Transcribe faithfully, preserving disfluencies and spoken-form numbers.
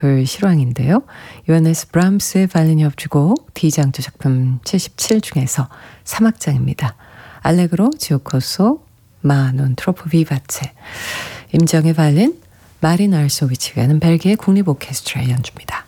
실황인데요. 요하네스 브람스의 바이올린 협주곡 D장조 작품 칠십칠 중에서 삼 악장입니다. 알레그로, 지오코소, 마 논 트로포 비바체. 임정의 바이올린, 마린 알소비치가 하는 벨기에 국립 오케스트라의 연주입니다.